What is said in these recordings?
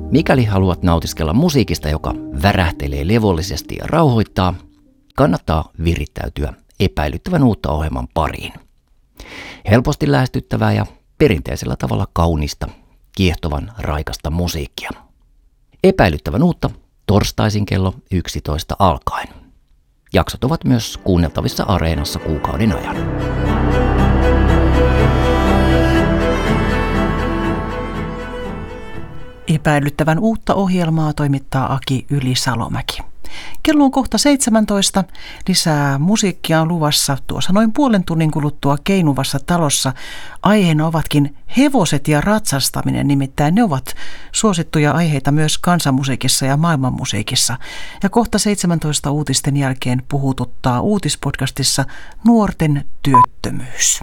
Mikäli haluat nautiskella musiikista, joka värähtelee levollisesti ja rauhoittaa, kannattaa virittäytyä epäilyttävän uutta ohjelman pariin. Helposti lähestyttävää ja perinteisellä tavalla kaunista, kiehtovan raikasta musiikkia. Epäilyttävän uutta torstaisin kello 11 alkaen. Jaksot ovat myös kuunneltavissa Areenassa kuukauden ajan. Epäilyttävän uutta ohjelmaa toimittaa Aki Yli-Salomäki. Kello on kohta 17. Lisää musiikkia on luvassa tuossa noin puolen tunnin kuluttua Keinuvassa talossa. Aiheena ovatkin hevoset ja ratsastaminen, nimittäin ne ovat suosittuja aiheita myös kansanmusiikissa ja maailmanmusiikissa. Ja kohta 17 uutisten jälkeen puhututtaa uutispodcastissa nuorten työttömyys.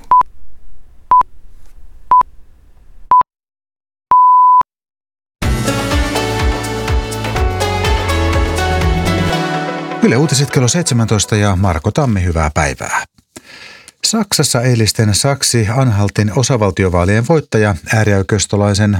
Yle Uutiset kello 17 ja Marko Tammi, hyvää päivää. Saksassa eilisten Saksi-Anhaltin osavaltiovaalien voittaja, äärioikeistolainen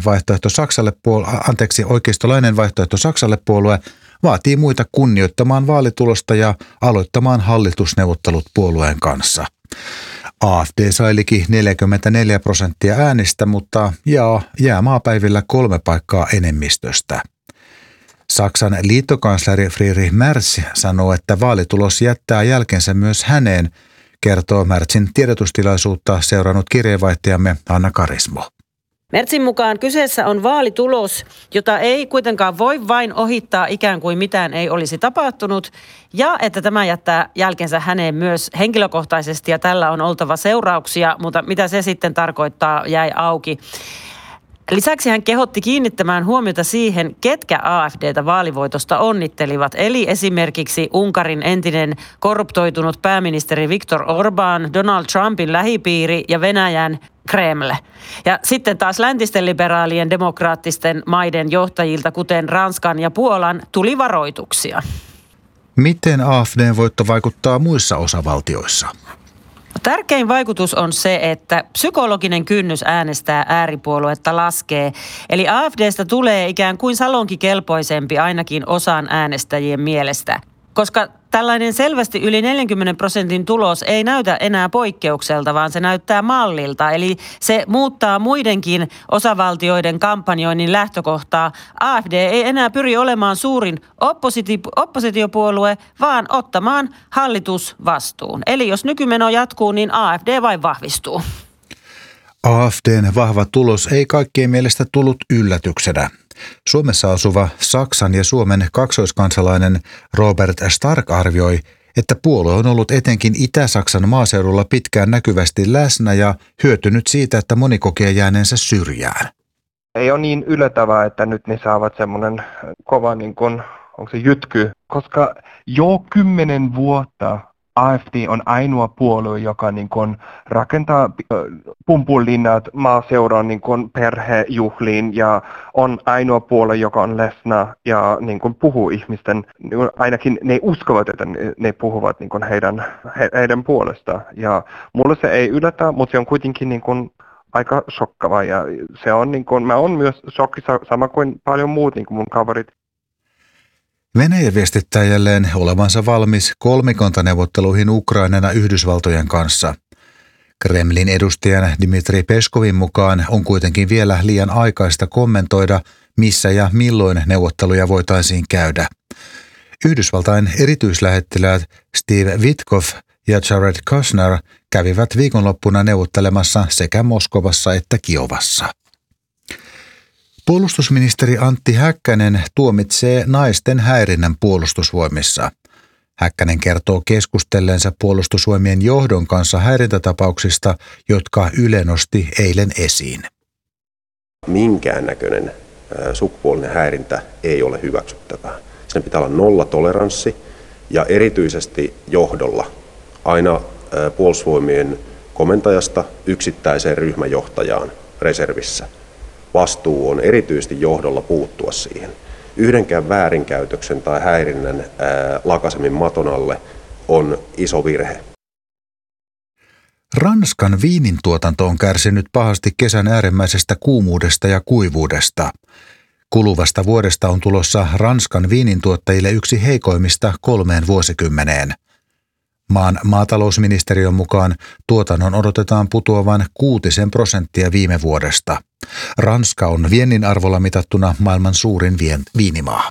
vaihtoehto Saksalle puolue vaatii muita kunnioittamaan vaalitulosta ja aloittamaan hallitusneuvottelut puolueen kanssa. AfD sai liki 44% äänistä, mutta jää maapäivillä 3 paikkaa enemmistöstä. Saksan liittokansleri Friedrich Merz sanoo, että vaalitulos jättää jälkensä myös häneen, kertoo Merzin tiedotustilaisuutta seurannut kirjeenvaihtajamme Anna Karismo. Merzin mukaan kyseessä on vaalitulos, jota ei kuitenkaan voi vain ohittaa ikään kuin mitään ei olisi tapahtunut, ja että tämä jättää jälkensä häneen myös henkilökohtaisesti ja tällä on oltava seurauksia, mutta mitä se sitten tarkoittaa jäi auki. Lisäksi hän kehotti kiinnittämään huomiota siihen, ketkä AfD:tä vaalivoitosta onnittelivat, eli esimerkiksi Unkarin entinen korruptoitunut pääministeri Viktor Orbán, Donald Trumpin lähipiiri ja Venäjän Kreml. Ja sitten taas läntisten liberaalien demokraattisten maiden johtajilta, kuten Ranskan ja Puolan, tuli varoituksia. Miten AfD:n voitto vaikuttaa muissa osavaltioissa? Tärkein vaikutus on se, että psykologinen kynnys äänestää ääripuoluetta laskee. Eli AfD:stä tulee ikään kuin salonkikelpoisempi ainakin osan äänestäjien mielestä. Koska tällainen selvästi yli 40% tulos ei näytä enää poikkeukselta, vaan se näyttää mallilta. Eli se muuttaa muidenkin osavaltioiden kampanjoinnin lähtökohtaa. AfD ei enää pyri olemaan suurin oppositiopuolue, vaan ottamaan hallitusvastuun. Eli jos nykymeno jatkuu, niin AfD vain vahvistuu. AfD:n vahva tulos ei kaikkien mielestä tullut yllätyksenä. Suomessa asuva Saksan ja Suomen kaksoiskansalainen Robert Stark arvioi, että puolue on ollut etenkin Itä-Saksan maaseudulla pitkään näkyvästi läsnä ja hyötynyt siitä, että moni kokee jääneensä syrjään. Ei ole niin yllättävää, että nyt ne saavat semmoinen kova onko se jytky, koska jo 10 vuotta AfD on ainoa puolue, joka rakentaa pumpulinnat maaseudun perhejuhliin ja on ainoa puolue, joka on läsnä ja puhuu ihmisten, ainakin ne uskovat, että ne puhuvat heidän puolestaan. Ja mulle se ei yllätä, mutta se on kuitenkin aika shokkava ja se on mä on myös shokkissa sama kuin paljon muut mun kaverit. Venäjä viestittää jälleen olevansa valmis kolmikantaneuvotteluihin Ukrainan ja Yhdysvaltojen kanssa. Kremlin edustajan Dmitri Peskovin mukaan on kuitenkin vielä liian aikaista kommentoida, missä ja milloin neuvotteluja voitaisiin käydä. Yhdysvaltain erityislähettiläät Steve Witkoff ja Jared Kushner kävivät viikonloppuna neuvottelemassa sekä Moskovassa että Kiovassa. Puolustusministeri Antti Häkkänen tuomitsee naisten häirinnän puolustusvoimissa. Häkkänen kertoo keskustelleensa puolustusvoimien johdon kanssa häirintätapauksista, jotka Yle nosti eilen esiin. Minkäännäköinen sukupuolinen häirintä ei ole hyväksyttävää. Siinä pitää olla nollatoleranssi ja erityisesti johdolla aina puolustusvoimien komentajasta yksittäiseen ryhmäjohtajaan reservissä. Vastuu on erityisesti johdolla puuttua siihen. Yhdenkään väärinkäytöksen tai häirinnän lakasemin maton alle on iso virhe. Ranskan viinin tuotanto on kärsinyt pahasti kesän äärimmäisestä kuumuudesta ja kuivuudesta. Kuluvasta vuodesta on tulossa Ranskan viinintuottajille yksi heikoimmista 3 vuosikymmeneen. Maan maatalousministeriön mukaan tuotannon odotetaan putoavan 6% viime vuodesta. Ranska on viennin arvolla mitattuna maailman suurin viinimaa.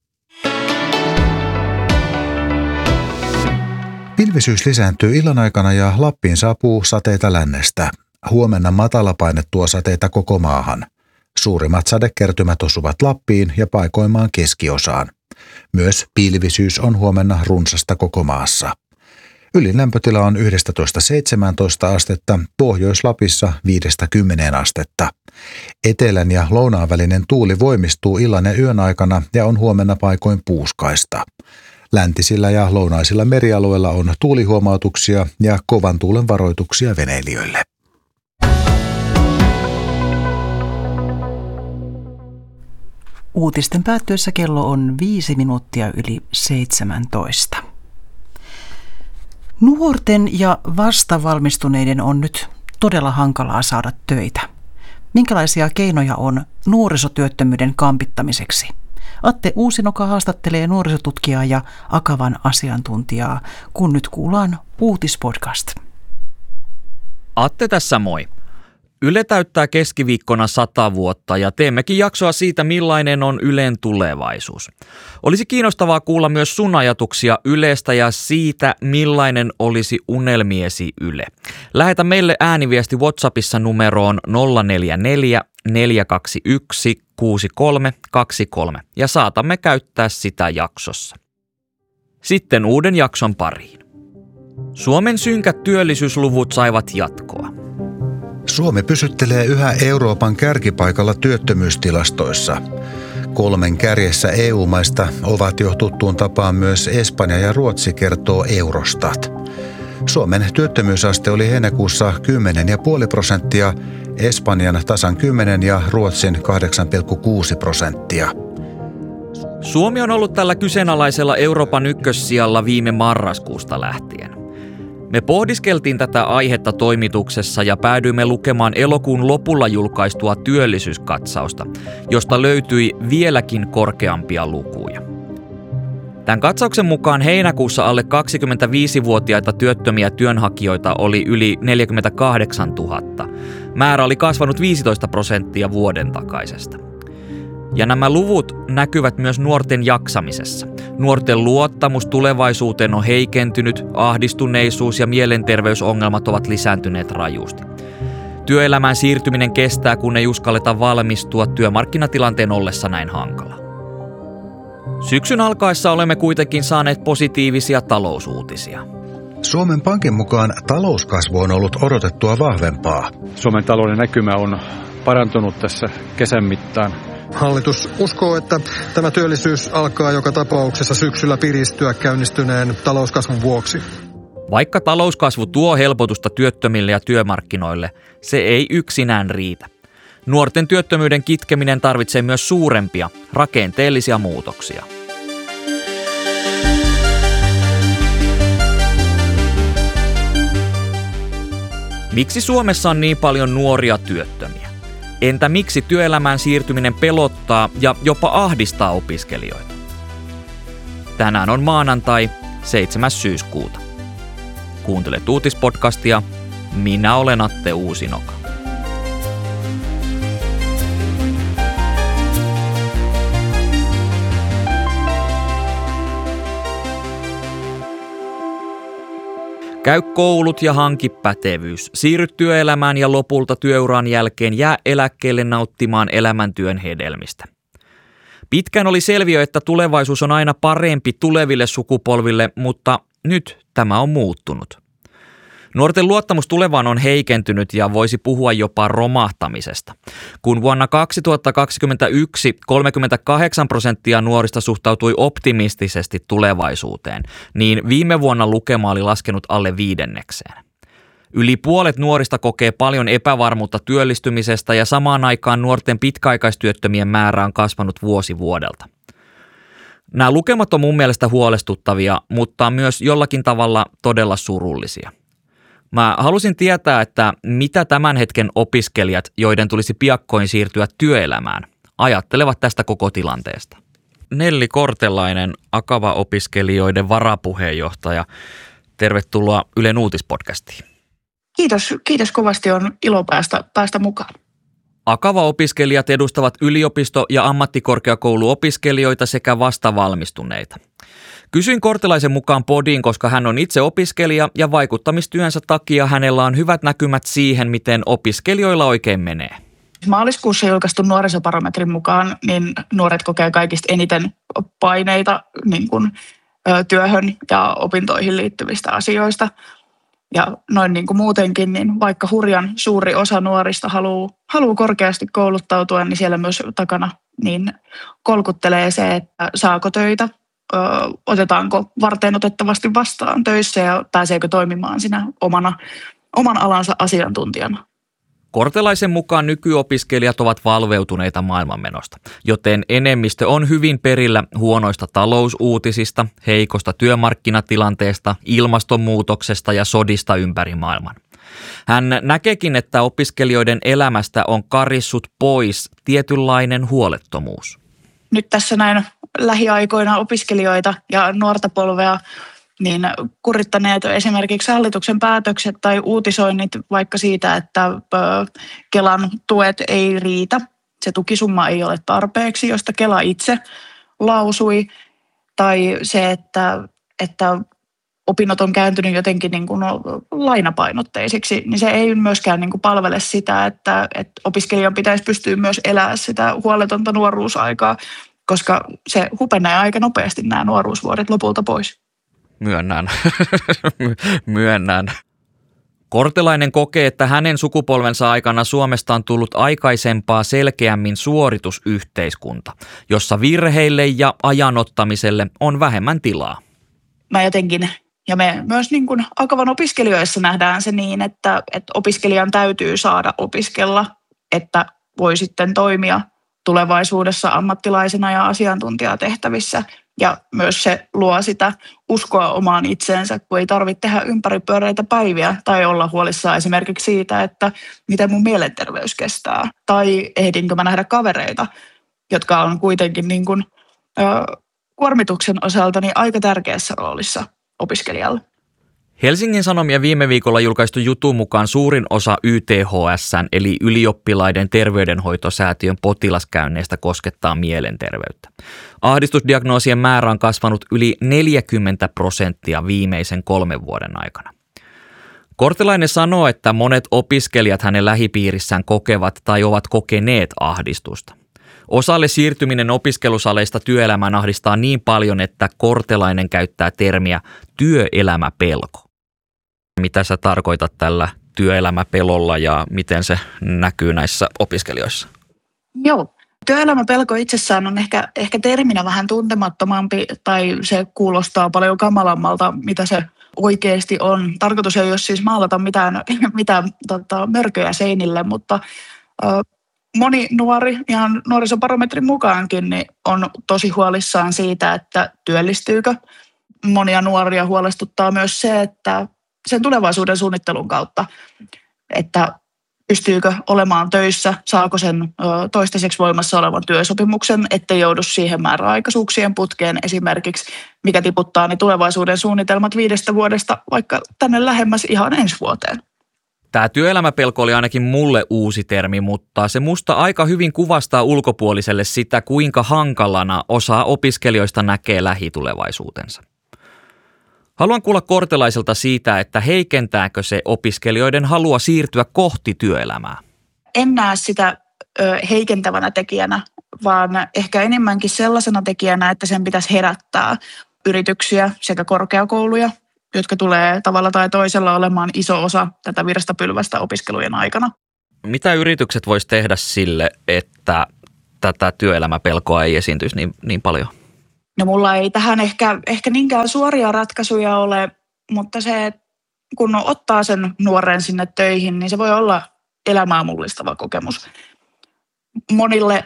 Pilvisyys lisääntyy illan aikana ja Lappiin saapuu sateita lännestä. Huomenna matalapaine tuo sateita koko maahan. Suurimmat sadekertymät osuvat Lappiin ja paikoimaan keskiosaan. Myös pilvisyys on huomenna runsasta koko maassa. Ylin lämpötila on 11-17 astetta, Pohjois-Lapissa 5-10 astetta. Etelän ja lounaan välinen tuuli voimistuu illan ja yön aikana ja on huomenna paikoin puuskaista. Läntisillä ja lounaisilla merialueilla on tuulihuomautuksia ja kovan tuulen varoituksia veneilijöille. Uutisten päättyessä kello on 5 minuuttia yli 17. Nuorten ja vastavalmistuneiden on nyt todella hankalaa saada töitä. Minkälaisia keinoja on nuorisotyöttömyyden kampittamiseksi? Atte Uusinoka haastattelee nuorisotutkijaa ja Akavan asiantuntijaa, kun nyt kuullaan uutispodcast. Atte tässä moi. Yle täyttää keskiviikkona 100 vuotta ja teemmekin jaksoa siitä, millainen on Ylen tulevaisuus. Olisi kiinnostavaa kuulla myös sun ajatuksia Ylestä ja siitä, millainen olisi unelmiesi Yle. Lähetä meille ääniviesti WhatsAppissa numeroon 044 421 6323 ja saatamme käyttää sitä jaksossa. Sitten uuden jakson pariin. Suomen synkät työllisyysluvut saivat jatkoa. Suomi pysyttelee yhä Euroopan kärkipaikalla työttömyystilastoissa. 3 kärjessä EU-maista ovat jo tuttuun tapaan myös Espanja ja Ruotsi, kertoo Eurostat. Suomen työttömyysaste oli heinäkuussa 10,5%, Espanjan tasan 10% ja Ruotsin 8,6%. Suomi on ollut tällä kyseenalaisella Euroopan ykkössijalla viime marraskuusta lähtien. Me pohdiskeltiin tätä aihetta toimituksessa ja päädyimme lukemaan elokuun lopulla julkaistua työllisyyskatsausta, josta löytyi vieläkin korkeampia lukuja. Tämän katsauksen mukaan heinäkuussa alle 25-vuotiaita työttömiä työnhakijoita oli yli 48 000. Määrä oli kasvanut 15% vuoden takaisesta. Ja nämä luvut näkyvät myös nuorten jaksamisessa. Nuorten luottamus tulevaisuuteen on heikentynyt, ahdistuneisuus ja mielenterveysongelmat ovat lisääntyneet rajusti. Työelämään siirtyminen kestää, kun ei uskalleta valmistua työmarkkinatilanteen ollessa näin hankala. Syksyn alkaessa olemme kuitenkin saaneet positiivisia talousuutisia. Suomen Pankin mukaan talouskasvu on ollut odotettua vahvempaa. Suomen talouden näkymä on parantunut tässä kesän mittaan. Hallitus uskoo, että tämä työllisyys alkaa joka tapauksessa syksyllä piristyä käynnistyneen talouskasvun vuoksi. Vaikka talouskasvu tuo helpotusta työttömille ja työmarkkinoille, se ei yksinään riitä. Nuorten työttömyyden kitkeminen tarvitsee myös suurempia, rakenteellisia muutoksia. Miksi Suomessa on niin paljon nuoria työttömiä? Entä miksi työelämään siirtyminen pelottaa ja jopa ahdistaa opiskelijoita? Tänään on maanantai 7. syyskuuta. Kuuntelet uutispodcastia. Minä olen Atte Uusinoka. Käy koulut ja hanki pätevyys. Siirry työelämään ja lopulta työuran jälkeen jää eläkkeelle nauttimaan elämäntyön hedelmistä. Pitkään oli selviö, että tulevaisuus on aina parempi tuleville sukupolville, mutta nyt tämä on muuttunut. Nuorten luottamus tulevaan on heikentynyt ja voisi puhua jopa romahtamisesta. Kun vuonna 2021 38% nuorista suhtautui optimistisesti tulevaisuuteen, niin viime vuonna lukema oli laskenut alle 5%. Yli puolet nuorista kokee paljon epävarmuutta työllistymisestä ja samaan aikaan nuorten pitkäaikaistyöttömien määrä on kasvanut vuosi vuodelta. Nämä lukemat on mun mielestä huolestuttavia, mutta myös jollakin tavalla todella surullisia. Mä halusin tietää, että mitä tämän hetken opiskelijat, joiden tulisi piakkoin siirtyä työelämään, ajattelevat tästä koko tilanteesta. Nelli Kortelainen, Akava-opiskelijoiden varapuheenjohtaja. Tervetuloa Ylen uutispodcastiin. Kiitos kovasti, on ilo päästä mukaan. Akava-opiskelijat edustavat yliopisto- ja ammattikorkeakouluopiskelijoita sekä vastavalmistuneita. Kysyin Kortelaisen mukaan podiin, koska hän on itse opiskelija ja vaikuttamistyönsä takia hänellä on hyvät näkymät siihen, miten opiskelijoilla oikein menee. Maaliskuussa julkaistun nuorisobarometrin mukaan niin nuoret kokee kaikista eniten paineita niin kuin, työhön ja opintoihin liittyvistä asioista. Ja noin niin kuin muutenkin, niin vaikka hurjan suuri osa nuorista haluaa korkeasti kouluttautua, niin siellä myös takana niin kolkuttelee se, että saako töitä, otetaanko varteenotettavasti vastaan töissä ja pääseekö toimimaan siinä oman alansa asiantuntijana. Kortelaisen mukaan nykyopiskelijat ovat valveutuneita maailmanmenosta, joten enemmistö on hyvin perillä huonoista talousuutisista, heikosta työmarkkinatilanteesta, ilmastonmuutoksesta ja sodista ympäri maailman. Hän näkeekin, että opiskelijoiden elämästä on karissut pois tietynlainen huolettomuus. Nyt tässä näin lähiaikoina opiskelijoita ja nuorta polvea niin kurittaneet esimerkiksi hallituksen päätökset tai uutisoinnit vaikka siitä, että Kelan tuet ei riitä. Se tukisumma ei ole tarpeeksi, josta Kela itse lausui. Tai se, että opinnot on kääntynyt jotenkin niin kuin lainapainotteisiksi, niin se ei myöskään niin kuin palvele sitä, että opiskelijan pitäisi pystyä myös elämään sitä huoletonta nuoruusaikaa, koska se hupenee aika nopeasti nämä nuoruusvuodet lopulta pois. Myönnän. Kortelainen kokee, että hänen sukupolvensa aikana Suomesta on tullut aikaisempaa selkeämmin suoritusyhteiskunta, jossa virheille ja ajanottamiselle on vähemmän tilaa. Mä jotenkin, ja me myös niin kuin Akavan opiskelijoissa nähdään se niin, että opiskelijan täytyy saada opiskella, että voi sitten toimia tulevaisuudessa ammattilaisena ja asiantuntijatehtävissä. Ja myös se luo sitä uskoa omaan itseensä, kun ei tarvitse tehdä ympäripyöreitä päiviä tai olla huolissaan esimerkiksi siitä, että miten mun mielenterveys kestää. Tai ehdinkö mä nähdä kavereita, jotka on kuitenkin niin kuin, kuormituksen osalta niin aika tärkeässä roolissa opiskelijalle. Helsingin Sanomien viime viikolla julkaistu jutun mukaan suurin osa YTHS:n eli Ylioppilaiden terveydenhoitosäätiön potilaskäynneistä koskettaa mielenterveyttä. Ahdistusdiagnoosien määrä on kasvanut yli 40% viimeisen 3 vuoden aikana. Kortelainen sanoo, että monet opiskelijat hänen lähipiirissään kokevat tai ovat kokeneet ahdistusta. Osalle siirtyminen opiskelusaleista työelämään ahdistaa niin paljon, että Kortelainen käyttää termiä työelämäpelko. Mitä sä tarkoitat tällä työelämäpelolla ja miten se näkyy näissä opiskelijoissa? Joo, työelämäpelko itsessään on ehkä terminä vähän tuntemattomampi tai se kuulostaa paljon kamalammalta, mitä se oikeasti on. Tarkoitus ei ole siis maalata mitään mörköjä seinille, mutta moni nuori, ihan nuorisobarometrin mukaankin, niin on tosi huolissaan siitä, että työllistyykö. Monia nuoria huolestuttaa myös se, että sen tulevaisuuden suunnittelun kautta, että pystyykö olemaan töissä, saako sen toistaiseksi voimassa olevan työsopimuksen, ettei joudu siihen määräaikaisuuksien putkeen esimerkiksi, mikä tiputtaa ne tulevaisuuden suunnitelmat 5 vuodesta vaikka tänne lähemmäs ihan ensi vuoteen. Tämä työelämäpelko oli ainakin mulle uusi termi, mutta se musta aika hyvin kuvastaa ulkopuoliselle sitä, kuinka hankalana osa opiskelijoista näkee lähitulevaisuutensa. Haluan kuulla Kortelaiselta siitä, että heikentääkö se opiskelijoiden halua siirtyä kohti työelämää. En näe sitä heikentävänä tekijänä, vaan ehkä enemmänkin sellaisena tekijänä, että sen pitäisi herättää yrityksiä sekä korkeakouluja, jotka tulee tavalla tai toisella olemaan iso osa tätä virstapylvästä opiskelujen aikana. Mitä yritykset vois tehdä sille, että tätä työelämäpelkoa ei esiintyisi niin paljon? No mulla ei tähän ehkä niinkään suoria ratkaisuja ole, mutta se, kun ottaa sen nuoren sinne töihin, niin se voi olla elämää mullistava kokemus. Monille,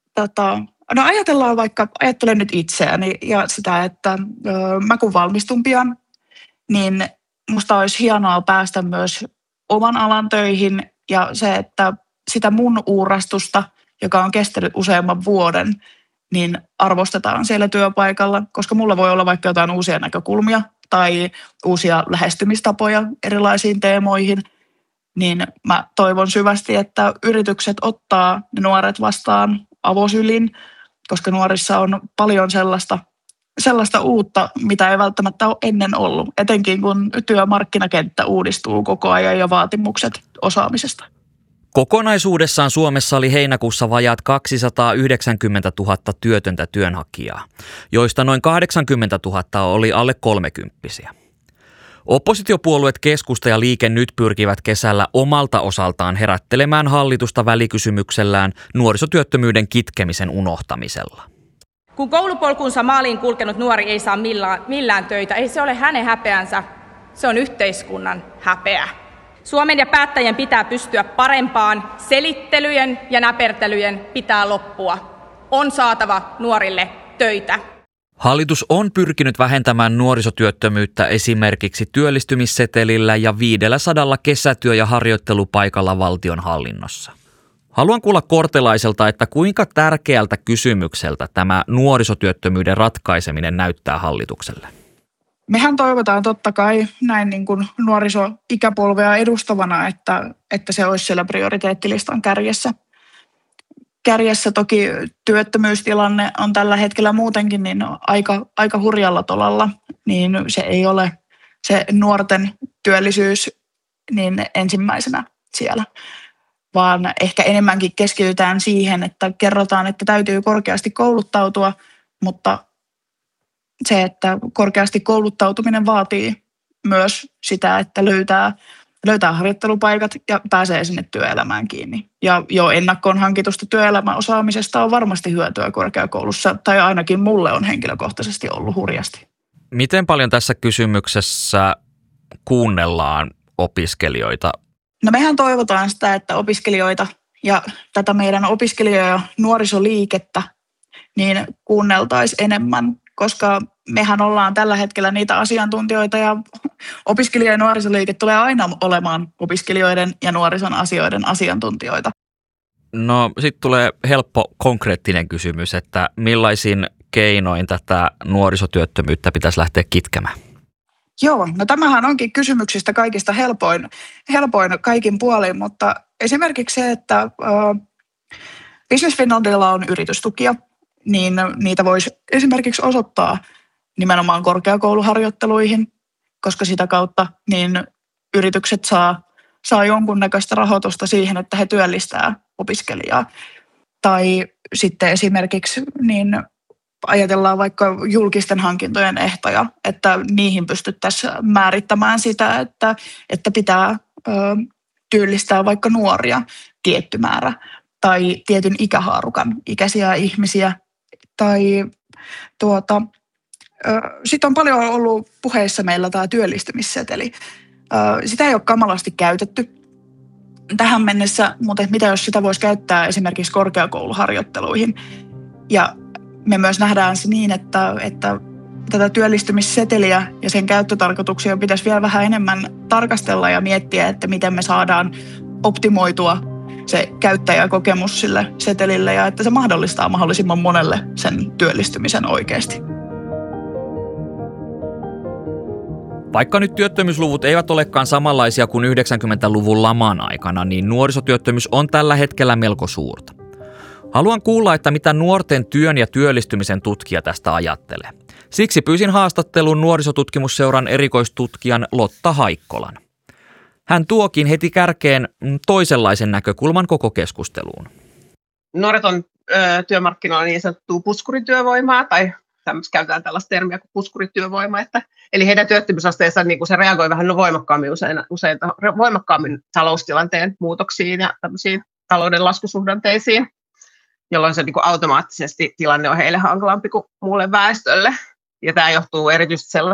ajattelen nyt itseäni ja sitä, että mä kun valmistun pian, niin musta olisi hienoa päästä myös oman alan töihin ja se, että sitä mun uurastusta joka on kestänyt useamman vuoden, niin arvostetaan siellä työpaikalla, koska mulla voi olla vaikka jotain uusia näkökulmia tai uusia lähestymistapoja erilaisiin teemoihin, niin mä toivon syvästi, että yritykset ottaa ne nuoret vastaan avosylin, koska nuorissa on paljon sellaista uutta, mitä ei välttämättä ole ennen ollut, etenkin kun työmarkkinakenttä uudistuu koko ajan ja vaatimukset osaamisesta. Kokonaisuudessaan Suomessa oli heinäkuussa vajaat 290 000 työtöntä työnhakijaa, joista noin 80 000 oli alle 30-vuotiaita. Oppositiopuolueet Keskusta ja Liike Nyt pyrkivät kesällä omalta osaltaan herättelemään hallitusta välikysymyksellään nuorisotyöttömyyden kitkemisen unohtamisella. Kun koulupolkunsa maaliin kulkenut nuori ei saa millään töitä, ei se ole hänen häpeänsä, se on yhteiskunnan häpeä. Suomen ja päättäjien pitää pystyä parempaan, selittelyjen ja näpertelyjen pitää loppua. On saatava nuorille töitä. Hallitus on pyrkinyt vähentämään nuorisotyöttömyyttä esimerkiksi työllistymissetelillä ja 500 kesätyö- ja harjoittelupaikalla valtionhallinnossa. Haluan kuulla Kortelaiselta, että kuinka tärkeältä kysymykseltä tämä nuorisotyöttömyyden ratkaiseminen näyttää hallitukselle. Mehän toivotaan totta kai näin niin kuin nuorisoikäpolvea edustavana, että se olisi siellä prioriteettilistan kärjessä. Kärjessä toki työttömyystilanne on tällä hetkellä muutenkin niin aika hurjalla tolalla, niin se ei ole se nuorten työllisyys niin ensimmäisenä siellä, vaan ehkä enemmänkin keskitytään siihen, että kerrotaan, että täytyy korkeasti kouluttautua, mutta se, että korkeasti kouluttautuminen vaatii myös sitä, että löytää harjoittelupaikat ja pääsee sinne työelämään kiinni. Ja jo ennakkoon hankitusta työelämäosaamisesta on varmasti hyötyä korkeakoulussa, tai ainakin mulle on henkilökohtaisesti ollut hurjasti. Miten paljon tässä kysymyksessä kuunnellaan opiskelijoita? No mehän toivotaan sitä, että opiskelijoita ja tätä meidän opiskelija- ja nuorisoliikettä niin kuunneltaisiin enemmän, koska mehän ollaan tällä hetkellä niitä asiantuntijoita ja opiskelija- ja nuorisoliike tulee aina olemaan opiskelijoiden ja nuorison asioiden asiantuntijoita. No sitten tulee helppo konkreettinen kysymys, että millaisin keinoin tätä nuorisotyöttömyyttä pitäisi lähteä kitkemään? Joo, no tämähän onkin kysymyksistä kaikista helpoin kaikin puolin, mutta esimerkiksi se, että Business Finlandilla on yritystukia, niin niitä voisi esimerkiksi osoittaa nimenomaan korkeakouluharjoitteluihin, koska sitä kautta niin yritykset saa jonkunnäköistä rahoitusta siihen, että he työllistää opiskelijaa. Tai sitten esimerkiksi niin ajatellaan vaikka julkisten hankintojen ehtoja, että niihin pystyttäisiin määrittämään sitä, että pitää työllistää vaikka nuoria tietty määrä tai tietyn ikähaarukan ikäisiä ihmisiä. Tai sitten on paljon ollut puheissa meillä tämä työllistymisseteli. Sitä ei ole kamalasti käytetty tähän mennessä, mutta mitä jos sitä voisi käyttää esimerkiksi korkeakouluharjoitteluihin. Ja me myös nähdään se niin, että tätä työllistymisseteliä ja sen käyttötarkoituksia pitäisi vielä vähän enemmän tarkastella ja miettiä, että miten me saadaan optimoitua se käyttäjäkokemus sille setelille ja että se mahdollistaa mahdollisimman monelle sen työllistymisen oikeasti. Vaikka nyt työttömyysluvut eivät olekaan samanlaisia kuin 90-luvun laman aikana, niin nuorisotyöttömyys on tällä hetkellä melko suurta. Haluan kuulla, että mitä nuorten työn ja työllistymisen tutkija tästä ajattelee. Siksi pyysin haastattelun nuorisotutkimusseuran erikoistutkijan Lotta Haikkolan. Hän tuokin heti kärkeen toisenlaisen näkökulman koko keskusteluun. Nuoret on työmarkkinoilla niin sanottua puskurityövoimaa, tai käytetään tällaista termiä kuin puskurityövoima, eli heidän työttömyysasteensa niin se reagoi vähän voimakkaammin taloustilanteen muutoksiin ja tämmöisiin talouden laskusuhdanteisiin, jolloin se niin automaattisesti tilanne on heille hankalampi kuin muulle väestölle. Ja tämä johtuu erityisesti